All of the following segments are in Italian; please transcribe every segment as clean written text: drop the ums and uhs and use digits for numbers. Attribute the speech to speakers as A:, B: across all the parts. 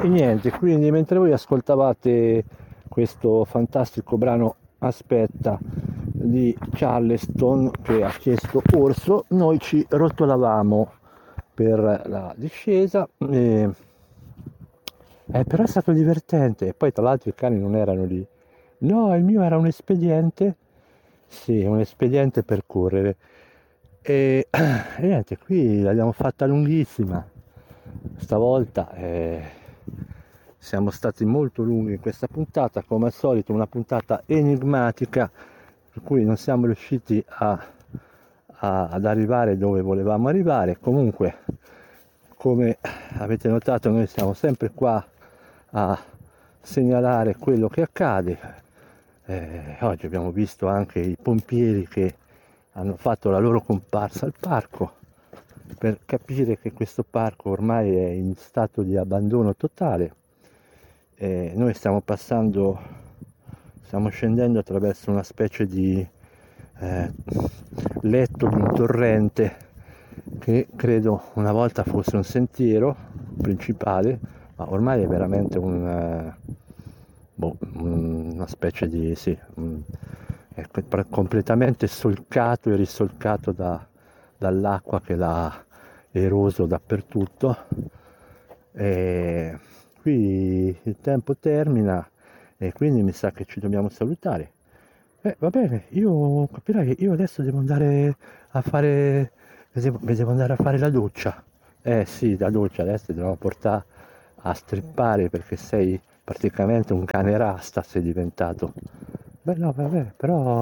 A: E niente, quindi mentre voi ascoltavate questo fantastico brano Aspetta di Charleston che ha chiesto Orso, noi ci rotolavamo per la discesa però è stato divertente. E poi tra l'altro i cani non erano lì. No, il mio era un espediente, sì, un espediente per correre. E niente, qui l'abbiamo fatta lunghissima. Stavolta siamo stati molto lunghi in questa puntata, come al solito una puntata enigmatica, per cui non siamo riusciti ad arrivare dove volevamo arrivare. Comunque, come avete notato, noi siamo sempre qua a segnalare quello che accade. Oggi abbiamo visto anche i pompieri che hanno fatto la loro comparsa al parco per capire che questo parco ormai è in stato di abbandono totale. Noi stiamo scendendo attraverso una specie di letto di un torrente che credo una volta fosse un sentiero principale, ma ormai è veramente una specie di è completamente solcato e risolcato dall'acqua che l'ha eroso dappertutto. E qui il tempo termina e quindi mi sa che ci dobbiamo salutare. Va bene, io capirai che io adesso devo andare a fare, devo andare a fare la doccia. Sì, la doccia adesso ti devo portare a strippare perché sei praticamente un cane rasta, sei diventato. Beh no, vabbè,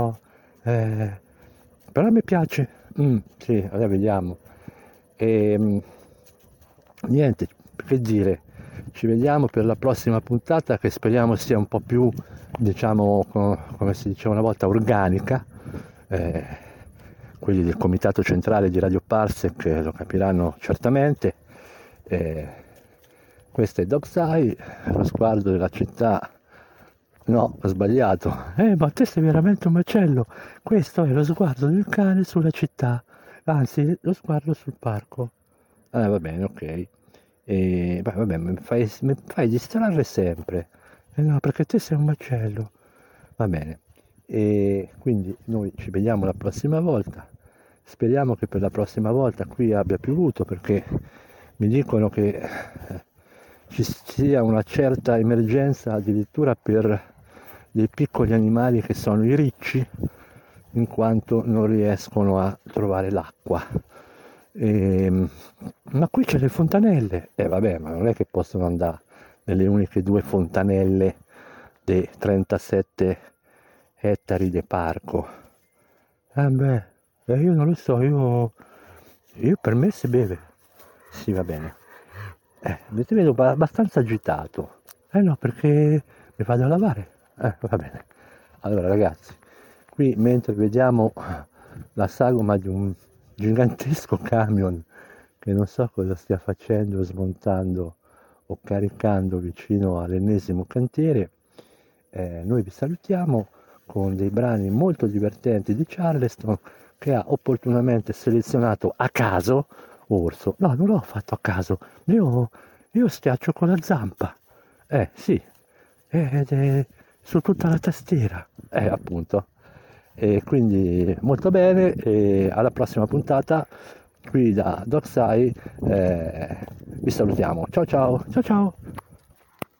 A: però mi piace. Sì, ora vediamo. E, niente, che dire, ci vediamo per la prossima puntata che speriamo sia un po' più, diciamo, come si diceva una volta, organica. Quelli del comitato centrale di Radio Parsec lo capiranno certamente. Questo è Dog's Eye, lo sguardo della città. No, ho sbagliato. Ma te sei veramente un macello. Questo è lo sguardo del cane sulla città, anzi, lo sguardo sul parco. Va bene, ok. Vabbè, mi fai distrarre sempre. No, perché te sei un macello. Va bene. E quindi noi ci vediamo la prossima volta. Speriamo che per la prossima volta qui abbia piovuto perché mi dicono che ci sia una certa emergenza addirittura per dei piccoli animali che sono i ricci, in quanto non riescono a trovare l'acqua. Ma qui c'è le fontanelle, vabbè, ma non è che possono andare nelle uniche due fontanelle dei 37 ettari di parco. Io non lo so, io per me si beve. Sì, va bene. Ti vedo abbastanza agitato. No, perché mi vado a lavare. Va bene. Allora, ragazzi, qui mentre vediamo la sagoma di un gigantesco camion che non so cosa stia facendo, smontando o caricando vicino all'ennesimo cantiere, noi vi salutiamo con dei brani molto divertenti di Charleston che ha opportunamente selezionato a caso Orso. No, non l'ho fatto a caso, io schiaccio con la zampa. Sì, ed è su tutta la tastiera. Appunto. E quindi molto bene, e alla prossima puntata qui da Docsai vi salutiamo. Ciao ciao, ciao ciao.